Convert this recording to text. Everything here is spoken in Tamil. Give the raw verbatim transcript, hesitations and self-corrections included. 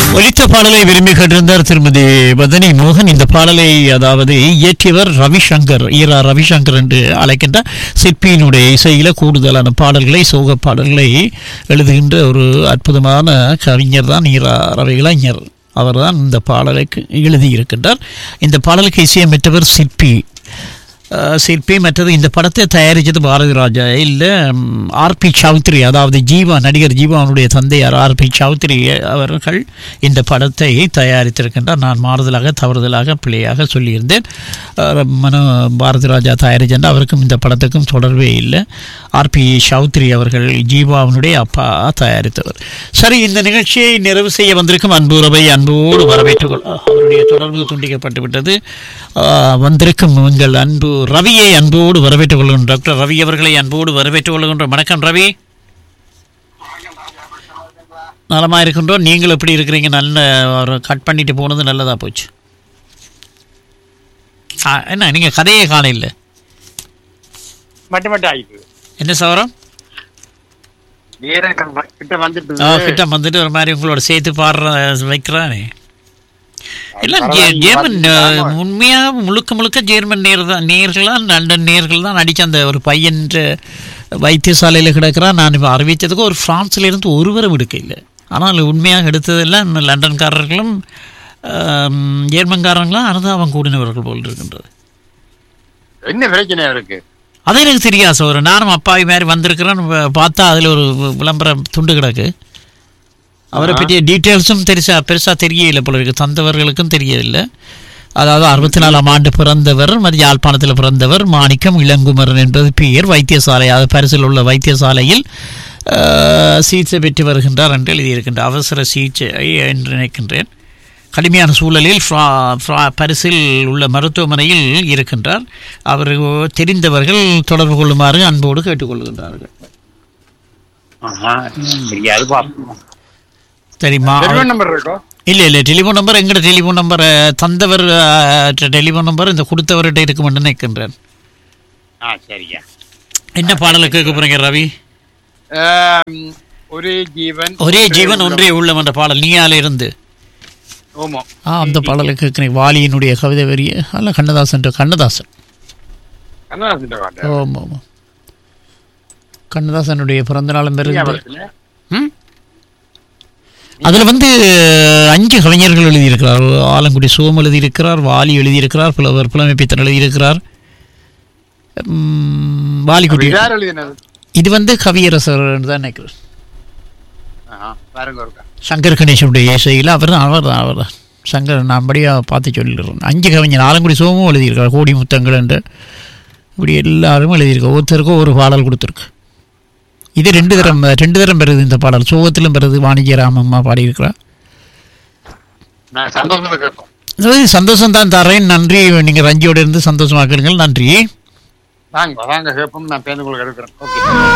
ஒலித்த பாடலை விரும்பி கேட்டிருந்தார் திருமதி வதனி மோகன். இந்த பாடலை அதாவது இயற்றியவர் ரவிசங்கர், ஈரா ரவிசங்கர் என்று அழைக்கின்ற சிற்பியினுடைய இசையில கூடுதலான பாடல்களை, சோக பாடல்களை எழுதுகின்ற ஒரு அற்புதமான கவிஞர் தான் ஈரா ரவி இளைஞர். அவர்தான் இந்த பாடலுக்கு எழுதியிருக்கின்றார். இந்த பாடலுக்கு இசையமைத்தவர் சிற்பி சிற்பி மற்றது இந்த படத்தை தயாரித்தது பாரதி ராஜா இல்லை ஆர்பி சௌத்ரி, அதாவது ஜீவா, நடிகர் ஜீவாவுடைய தந்தையார் ஆர்பி சௌத்ரி அவர்கள் இந்த படத்தை தயாரித்திருக்கின்றார். நான் மாறுதலாக தவறுதலாக பிள்ளையாக சொல்லியிருந்தேன். மனோ பாரதி ராஜா தயாரிச்சென்றால் அவருக்கும் இந்த படத்துக்கும் தொடர்பே இல்லை. ஆர்பி சௌத்ரி அவர்கள் ஜீவாவுடைய அப்பா தயாரித்தவர். சரி, இந்த நிகழ்ச்சியை நிறைவு செய்ய வந்திருக்கும் அன்புறவை அன்போடு வரவேற்றுக் கொள். அவருடைய தொடர்பு துண்டிக்கப்பட்டு விட்டது. வந்திருக்கும் உங்கள் அன்பு ரவியை அன்போடு வரவேற்றுக் கொள்கின்ற டாக்டர் ரவி அவர்களை அன்போடு வரவேற்றுக் கொள்கின்ற. வணக்கம் ரவி, நலமா இருக்கின்றோம். நீங்கள் எப்படி இருக்கிறீங்க? நல்ல கட் பண்ணிட்டு போனது நல்லதா போச்சு. என்ன நீங்க கதையே காண இல்லை? என்ன சவரம் கிட்ட வந்துட்டு ஒரு மாதிரி உங்களோட சேர்த்து பாடுற வைக்கிறானே எல்லாம் ஜெர்மன். உண்மையா முழுக்க முழுக்க ஜெர்மன் நேர் தான், நேர்களா லண்டன் நேர்கள் தான் நடிச்ச அந்த ஒரு பையன் வைத்தியசாலையில் கிடக்கிறான். நான் இப்போ அறிவித்ததுக்கு ஒரு பிரான்ஸ்ல இருந்து ஒருவரும் எடுக்க இல்லை. ஆனால் உண்மையாக எடுத்ததெல்லாம் லண்டன்காரர்களும் ஜெர்மன்காரர்களும் அனுதாபம் கூடினவர்கள் போல் இருக்கின்றது. என்ன பிரச்சனை இருக்கு அது எனக்கு தெரியாது சார். நானும் அப்பாவி மாதிரி வந்திருக்கிறேன். பார்த்தா அதில் ஒரு விளம்பரம் துண்டு கிடக்கு. அவரை பற்றிய டீட்டெயில்ஸும் பெருசா பெருசாக தெரியல போல இருக்கு, தந்தவர்களுக்கும் தெரியவில்லை. அதாவது அறுபத்தி நாலாம் ஆண்டு பிறந்தவர், மதிய யாழ்ப்பாணத்தில் பிறந்தவர், மாணிக்கம் இளங்குமரன் என்பது பெயர். வைத்தியசாலை, அது பரிசில் உள்ள வைத்தியசாலையில் சிகிச்சை பெற்று வருகின்றார் என்று எழுதியிருக்கின்றார். அவசர சிகிச்சை என்று நினைக்கின்றேன். கடுமையான சூழலில் பரிசில் உள்ள மருத்துவமனையில் இருக்கின்றார். அவர் தெரிந்தவர்கள் தொடர்பு கொள்ளுமாறு அன்போடு கேட்டுக்கொள்கின்றார்கள். தெரியுமா? இல்லை இல்லை, டெலிஃபோன் நம்பர் எங்கட டெலிஃபோன் நம்பர் தந்தவர் டெலிஃபோன் நம்பர் இந்த கொடுத்தவர்கிட்ட இருக்குமென்று நினைக்கின்றேன். என்ன பாடலை கேட்க போறீங்க ரவி? ஒரே ஜீவன் ஒரே ஜீவன் ஒன்றே உள்ளம் என்ற பாடல் நீயால இருந்து அந்த பாடலை கேட்கிறேன். வாலியினுடைய கவிதை வரிய அல்ல கண்ணதாசன் கண்ணதாசன் ஆமாம் ஆமாம் கண்ணதாசனுடைய பிறந்த நாளும் பெருங்க. அதில் வந்து அஞ்சு கவிஞர்கள் எழுதியிருக்கிறார். ஆலங்குடி சோம் எழுதியிருக்கிறார், வாலி எழுதியிருக்கிறார், புலவர் புலமைப்பித்தன் எழுதியிருக்கிறார், வாலிக்குடி. இது வந்து கவியரசர் தான் நினைக்கிறேன். சங்கர் கணேசனுடைய இசையில் அவர் தான் அவர் தான் அவர் தான் சங்கர். நான் படியாக பார்த்து சொல்லிடுறேன். அஞ்சு கவிஞர் ஆலங்குடி சோமும் எழுதியிருக்கார், கோடி முத்தங்கள் என்று இப்படி எல்லாரும் எழுதியிருக்க. ஒருத்தருக்கும் ஒரு பாடல் கொடுத்துருக்கு. இது ரெண்டு தரம் ரெண்டு தரம் பெறுது இந்த பாடல். சோகத்திலும் பெறுது. வாணிஜராமம்மா பாடியிருக்கிறார். சந்தோஷம் தான் தரேன். நன்றி. நீங்கள் ரஞ்சியோடு இருந்து சந்தோஷமாக்குறீங்கள். நன்றி. வாங்க வாங்க கேட்போம். நான் பேருந்து எடுக்கிறேன். ஓகே.